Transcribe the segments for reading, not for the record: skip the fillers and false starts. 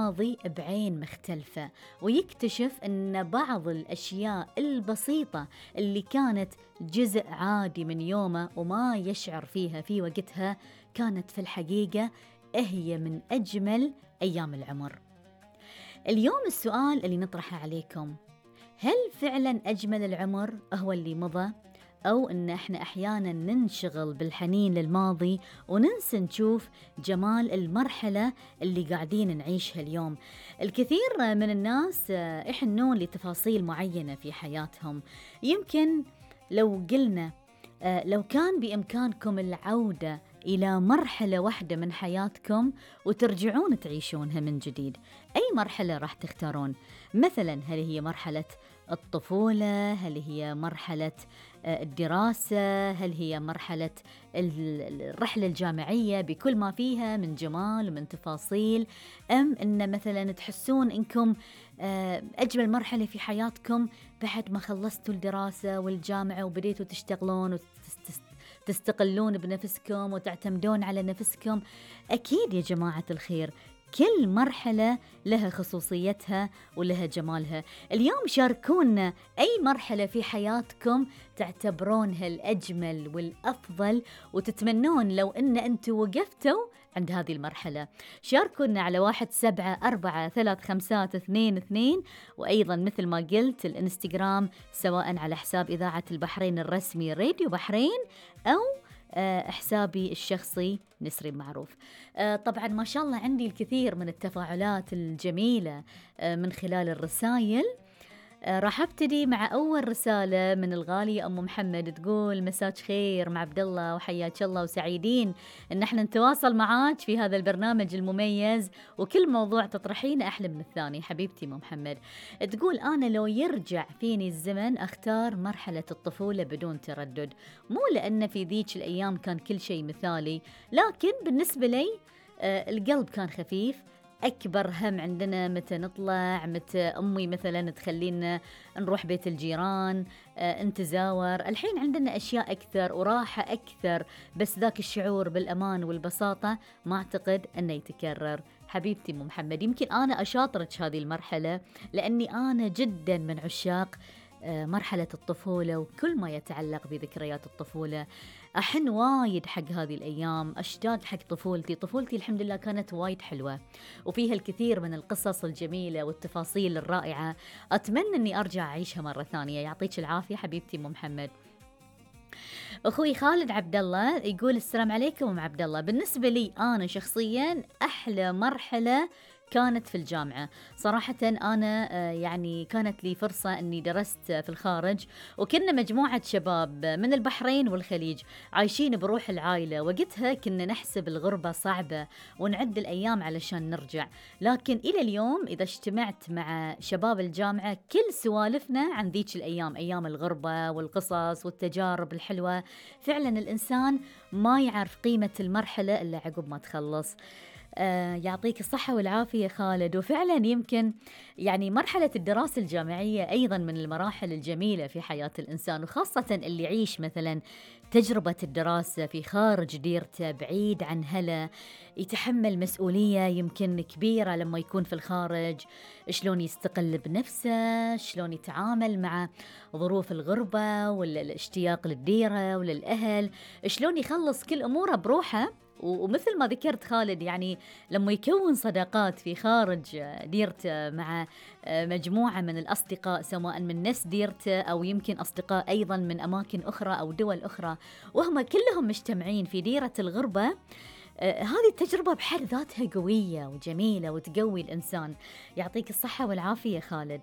الماضي بعين مختلفة، ويكتشف أن بعض الأشياء البسيطة اللي كانت جزء عادي من يومه وما يشعر فيها في وقتها كانت في الحقيقة هي من أجمل أيام العمر. اليوم السؤال اللي نطرحه عليكم: هل فعلا أجمل العمر هو اللي مضى؟ أو إن إحنا أحياناً ننشغل بالحنين للماضي وننسى نشوف جمال المرحلة اللي قاعدين نعيشها اليوم. الكثير من الناس يحنون لتفاصيل معينة في حياتهم. يمكن لو قلنا لو كان بإمكانكم العودة إلى مرحلة واحدة من حياتكم وترجعون تعيشونها من جديد، أي مرحلة راح تختارون؟ مثلاً هل هي مرحلة الطفولة؟ هل هي مرحلة الدراسة؟ هل هي مرحلة الرحلة الجامعية بكل ما فيها من جمال ومن تفاصيل؟ أم إن مثلا تحسون إنكم أجمل مرحلة في حياتكم بعد ما خلصتوا الدراسة والجامعة وبديتوا تشتغلون وتستقلون بنفسكم وتعتمدون على نفسكم؟ أكيد يا جماعة الخير، كل مرحلة لها خصوصيتها ولها جمالها. اليوم شاركونا أي مرحلة في حياتكم تعتبرونها الأجمل والأفضل وتتمنون لو أن أنتوا وقفتوا عند هذه المرحلة. شاركونا على 17435222، وأيضا مثل ما قلت الإنستغرام، سواء على حساب إذاعة البحرين الرسمي راديو بحرين أو حسابي الشخصي نسرين معروف. طبعا ما شاء الله عندي الكثير من التفاعلات الجميلة من خلال الرسائل. راح ابتدي مع اول رسالة من الغالية ام محمد، تقول: مساك خير مع عبد الله وحياك الله، وسعيدين ان احنا نتواصل معاك في هذا البرنامج المميز، وكل موضوع تطرحينه احلى من الثاني. حبيبتي ام محمد تقول: انا لو يرجع فيني الزمن اختار مرحلة الطفولة بدون تردد، مو لان في ذيك الايام كان كل شيء مثالي، لكن بالنسبة لي القلب كان خفيف. أكبر هم عندنا متى نطلع، متى أمي مثلا تخلينا نروح بيت الجيران نتزاور. الحين عندنا أشياء أكثر وراحة أكثر، بس ذاك الشعور بالأمان والبساطة ما أعتقد أنه يتكرر. حبيبتي أم محمد، يمكن أنا أشاطرك هذه المرحلة لأني أنا جدا من عشاق مرحلة الطفولة وكل ما يتعلق بذكريات الطفولة. أحن وايد حق هذه الأيام، أشتاق حق طفولتي الحمد لله كانت وايد حلوة وفيها الكثير من القصص الجميلة والتفاصيل الرائعة. أتمنى أني أرجع أعيشها مرة ثانية. يعطيك العافية حبيبتي أم محمد. أخوي خالد عبد الله يقول: السلام عليكم أم عبد الله، بالنسبة لي أنا شخصيا أحلى مرحلة كانت في الجامعة. صراحة أنا يعني كانت لي فرصة أني درست في الخارج، وكنا مجموعة شباب من البحرين والخليج عايشين بروح العائلة. وقتها كنا نحسب الغربة صعبة ونعد الأيام علشان نرجع، لكن إلى اليوم إذا اجتمعت مع شباب الجامعة كل سوالفنا عن ذيك الأيام، أيام الغربة والقصص والتجارب الحلوة. فعلا الإنسان ما يعرف قيمة المرحلة إلا عقب ما تخلص. يعطيك الصحة والعافية خالد. وفعلا يمكن يعني مرحلة الدراسة الجامعية أيضا من المراحل الجميلة في حياة الإنسان، وخاصة اللي يعيش مثلا تجربة الدراسة في خارج ديرته بعيد عن هلا، يتحمل مسؤولية يمكن كبيرة لما يكون في الخارج. شلون يستقل بنفسه، شلون يتعامل مع ظروف الغربة والاشتياق للديرة وللأهل، شلون يخلص كل أموره بروحه. ومثل ما ذكرت خالد، يعني لما يكون صداقات في خارج ديرته مع مجموعة من الأصدقاء سواء من نفس ديرته أو يمكن أصدقاء أيضا من أماكن أخرى أو دول أخرى، وهم كلهم مجتمعين في ديرة الغربة، هذه التجربة بحد ذاتها قوية وجميلة وتقوي الإنسان. يعطيك الصحة والعافية خالد.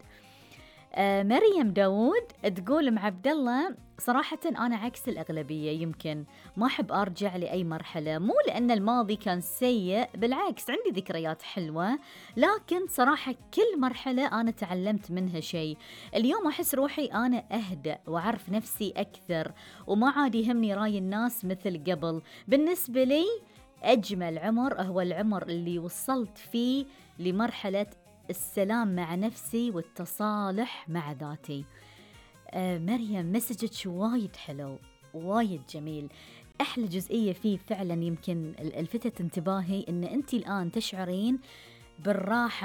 مريم داود تقول: مع عبد الله صراحة أنا عكس الأغلبية، يمكن ما أحب أرجع لأي مرحلة، مو لأن الماضي كان سيء، بالعكس عندي ذكريات حلوة، لكن صراحة كل مرحلة أنا تعلمت منها شيء. اليوم أحس روحي أنا أهدأ وأعرف نفسي أكثر، وما عاد يهمني رأي الناس مثل قبل. بالنسبة لي أجمل عمر هو العمر اللي وصلت فيه لمرحلة السلام مع نفسي والتصالح مع ذاتي. مريم مسجك وايد حلو وايد جميل. أحلى جزئية فيه فعلا يمكن الفتت انتباهي إن أنتي الآن تشعرين بالراحة